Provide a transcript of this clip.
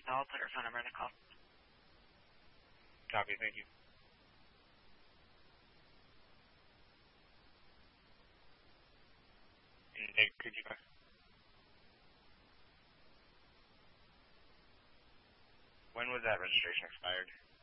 I'll put her phone number in the call. Copy, thank you. Nick, could you... When was that registration expired?